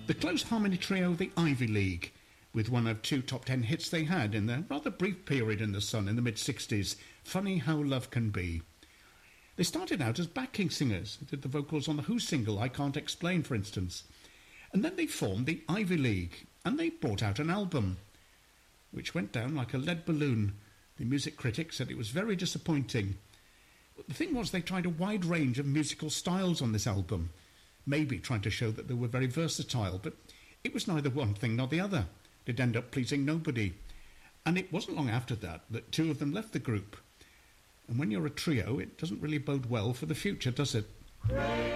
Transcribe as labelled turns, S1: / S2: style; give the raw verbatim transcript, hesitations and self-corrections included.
S1: The Close Harmony Trio, the Ivy League, with one of two top ten hits they had in their rather brief period in the sun in the mid-sixties, Funny How Love Can Be. They started out as backing singers, did the vocals on the Who single I Can't Explain, for instance. And then they formed the Ivy League, and they brought out an album, which went down like a lead balloon. The music critic said it was very disappointing. The thing was, they tried a wide range of musical styles on this album, maybe trying to show that they were very versatile, but it was neither one thing nor the other. They'd end up pleasing nobody. And it wasn't long after that that two of them left the group. And when you're a trio, it doesn't really bode well for the future, does it?